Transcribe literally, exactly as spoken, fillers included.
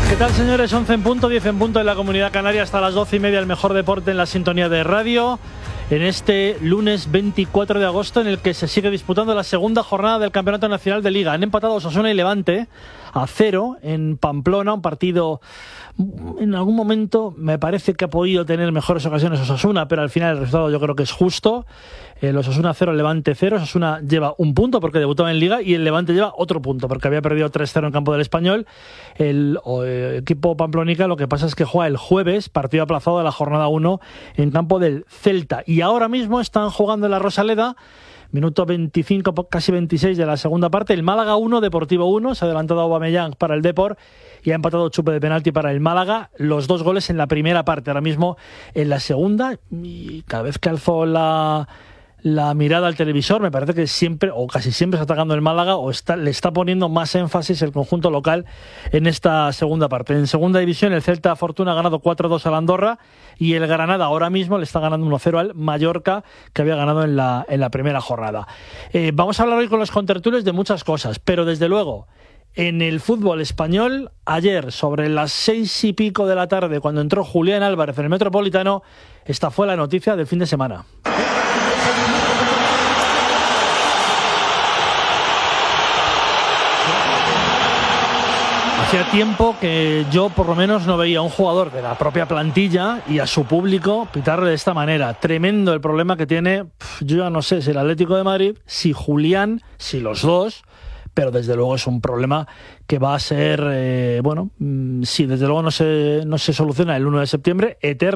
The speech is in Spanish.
¿Qué tal, señores? once en punto, diez en punto en la Comunidad Canaria, hasta las doce y media el mejor deporte en la sintonía de radio. En este lunes veinticuatro de agosto, en el que se sigue disputando la segunda jornada del Campeonato Nacional de Liga. Han empatado Osasuna y Levante a cero en Pamplona, un partido en algún momento me parece que ha podido tener mejores ocasiones Osasuna, pero al final el resultado yo creo que es justo. El Osasuna cero, el Levante cero. Osasuna lleva un punto porque debutaba en Liga y el Levante lleva otro punto porque había perdido tres cero en campo del Español. El, el equipo pamplonica lo que pasa es que juega el jueves, partido aplazado de la jornada uno en campo del Celta. Y ahora mismo están jugando en la Rosaleda, minuto veinticinco, casi veintiséis de la segunda parte. El Málaga uno, Deportivo uno. Se ha adelantado Aubameyang para el Depor y ha empatado Chupe de penalti para el Málaga. Los dos goles en la primera parte, ahora mismo en la segunda. Y cada vez que alzo la... la mirada al televisor, me parece que siempre o casi siempre está atacando el Málaga o está, le está poniendo más énfasis el conjunto local en esta segunda parte. En segunda división el Celta Fortuna ha ganado cuatro dos al Andorra y el Granada ahora mismo le está ganando uno cero al Mallorca, que había ganado en la, en la primera jornada. Eh, vamos a hablar hoy con los contertulios de muchas cosas, pero desde luego en el fútbol español, ayer sobre las seis y pico de la tarde, cuando entró Julián Álvarez en el Metropolitano, esta fue la noticia del fin de semana. Hacía tiempo que yo por lo menos no veía a un jugador de la propia plantilla y a su público pitarle de esta manera. Tremendo el problema que tiene, pf, yo ya no sé si el Atlético de Madrid, si Julián, si los dos, pero desde luego es un problema que va a ser, eh, bueno, si desde luego no se, no se soluciona el uno de septiembre, eterno.